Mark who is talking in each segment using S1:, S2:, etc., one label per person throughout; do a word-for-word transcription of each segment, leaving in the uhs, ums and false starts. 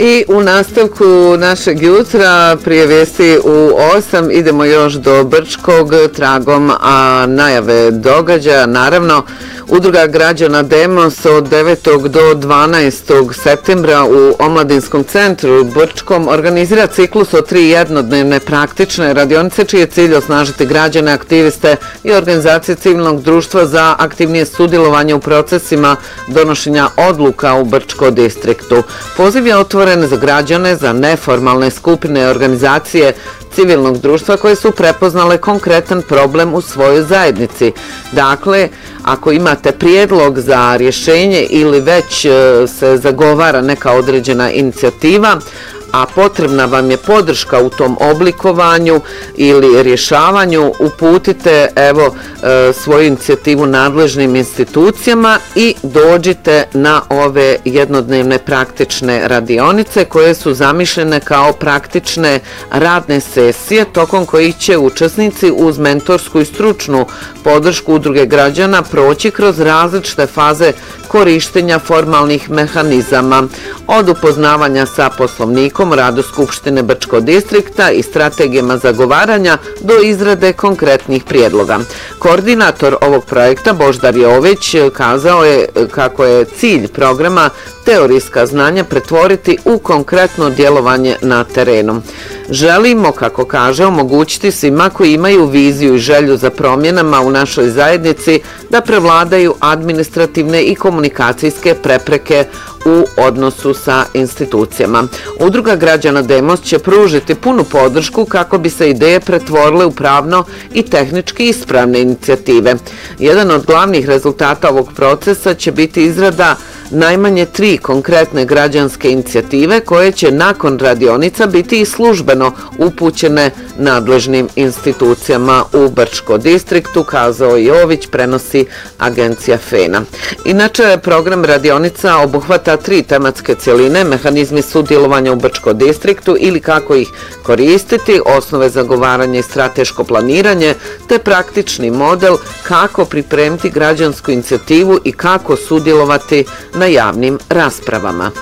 S1: I u nastavku našeg jutra prije vijesti u osam idemo još do Brčkog tragom a najave događaja. Naravno, Udruga građana Demos od devetog do dvanaestog septembra u Omladinskom centru Brčkom organizira ciklus od tri jednodnevne praktične radionice čiji je cilj osnažiti građane, aktiviste i organizacije civilnog društva za aktivnije sudjelovanje u procesima donošenja odluka u Brčko distriktu. Poziv je otvoren za građane, za neformalne skupine organizacije civilnog društva koje su prepoznale konkretan problem u svojoj zajednici. Dakle, ako imate prijedlog za rješenje ili već se zagovara neka određena inicijativa, a potrebna vam je podrška u tom oblikovanju ili rješavanju, uputite evo svoju inicijativu nadležnim institucijama i dođite na ove jednodnevne praktične radionice koje su zamišljene kao praktične radne sesije tokom kojih će učesnici uz mentorsku i stručnu podršku udruge građana proći kroz različite faze korištenja formalnih mehanizama, od upoznavanja sa poslovnikom, radu Skupštine Brčkog distrikta i strategijama zagovaranja do izrade konkretnih prijedloga. Koordinator ovog projekta Božidar Jović kazao je kako je cilj programa teorijska znanja pretvoriti u konkretno djelovanje na terenu. Želimo, kako kaže, omogućiti svima koji imaju viziju i želju za promjenama u našoj zajednici da prevladaju administrativne i komunikacijske prepreke u odnosu sa institucijama. Udruga građana Demos će pružiti punu podršku kako bi se ideje pretvorile u pravno i tehnički ispravne inicijative. Jedan od glavnih rezultata ovog procesa će biti izrada najmanje tri konkretne građanske inicijative koje će nakon radionica biti i službeno upućene nadležnim institucijama u Brčko distriktu, kazao Jović, prenosi agencija Fena. Inače, program radionica obuhvata tri tematske cjeline: mehanizmi sudjelovanja u Brčko distriktu ili kako ih koristiti, osnove zagovaranja i strateško planiranje, te praktični model kako pripremiti građansku inicijativu i kako sudjelovati na javnim raspravama.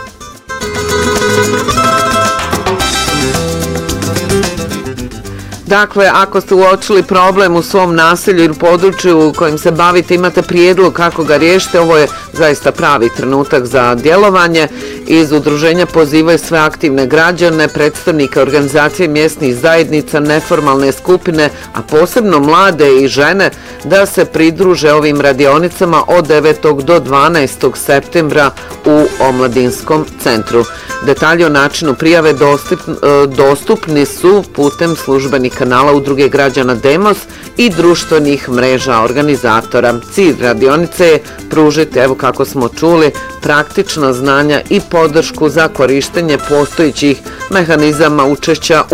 S1: Dakle, ako ste uočili problem u svom naselju ili području kojim se bavite, imate prijedlog kako ga riješiti, ovo je zaista pravi trenutak za djelovanje. Iz udruženja pozivaju sve aktivne građane, predstavnike organizacije mjesnih zajednica, neformalne skupine, a posebno mlade i žene da se pridruže ovim radionicama od devetog do dvanaestog septembra u Omladinskom centru. Detalji o načinu prijave dostupni su putem službenih kanala Udruge građana Demos i društvenih mreža organizatora. Cilj radionice je pružiti, evo kako smo čuli, praktična znanja i podršku za korištenje postojećih mehanizama učešća